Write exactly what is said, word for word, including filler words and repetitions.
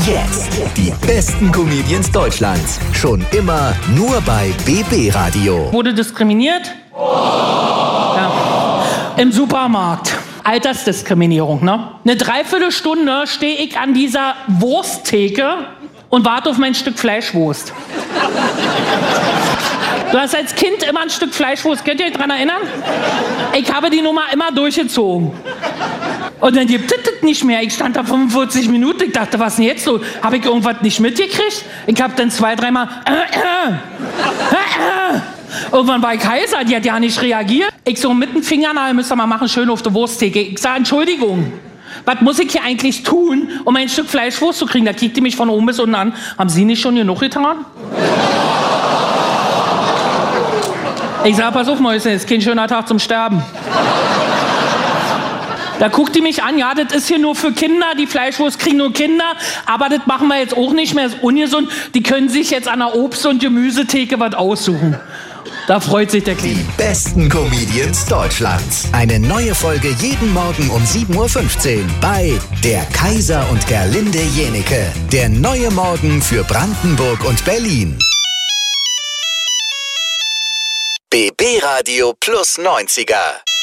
Jetzt. Die besten Comedians Deutschlands. Schon immer nur bei B B Radio. Wurde diskriminiert? Ja. Im Supermarkt. Altersdiskriminierung, ne? Eine Dreiviertelstunde stehe ich an dieser Wursttheke und warte auf mein Stück Fleischwurst. Du hast als Kind immer ein Stück Fleischwurst, könnt ihr euch daran erinnern? Ich habe die Nummer immer durchgezogen. Und dann gibt es das nicht mehr. Ich stand da fünfundvierzig Minuten, ich dachte, was ist denn jetzt so? Habe ich irgendwas nicht mitgekriegt? Ich habe dann zwei, dreimal... Äh, äh, äh, äh. Irgendwann war ich heißer, die hat ja nicht reagiert. Ich so mit dem Fingernagel, müsst ihr mal machen, schön auf der Wursttheke. Ich sage, Entschuldigung, was muss ich hier eigentlich tun, um ein Stück Fleischwurst zu kriegen? Da kriegt die mich von oben bis unten an. Haben Sie nicht schon genug getan? Ich sag, pass auf, Mäuschen, ist kein schöner Tag zum Sterben. Da guckt die mich an, ja, das ist hier nur für Kinder, die Fleischwurst kriegen nur Kinder, aber das machen wir jetzt auch nicht mehr, das ist ungesund. Die können sich jetzt an der Obst- und Gemüsetheke was aussuchen. Da freut sich der Kleine. Die besten Comedians Deutschlands. Eine neue Folge jeden Morgen um sieben Uhr fünfzehn bei Der Kaiser und Gerlinde Jenike. Der neue Morgen für Brandenburg und Berlin. B B Radio Plus neunziger.